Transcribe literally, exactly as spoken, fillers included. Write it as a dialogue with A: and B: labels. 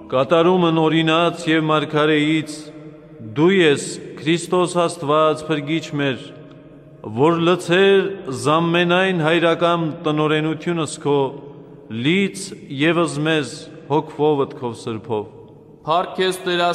A: կատարումն օրինաց և մարգարեից, դու ես Քրիստոս Աստված փրկիչ մեր, որ լցեր զամմենայն հայրական տնօրենությունս քո, լից ևս մեզ հոգվովդ քո սրբով։
B: Փառք քեզ Տեր